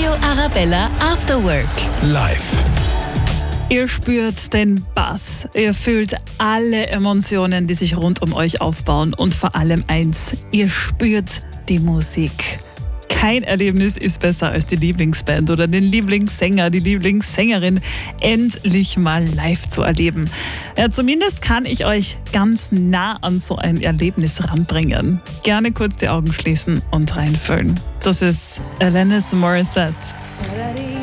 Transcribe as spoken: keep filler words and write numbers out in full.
Radio Arabella After Work. Live. Ihr spürt den Bass, ihr fühlt alle Emotionen, die sich rund um euch aufbauen und vor allem eins, ihr spürt die Musik. Kein Erlebnis ist besser als die Lieblingsband oder den Lieblingssänger, die Lieblingssängerin endlich mal live zu erleben. Ja, zumindest kann ich euch ganz nah an so ein Erlebnis ranbringen. Gerne kurz die Augen schließen und reinfühlen. Das ist Alanis Morissette.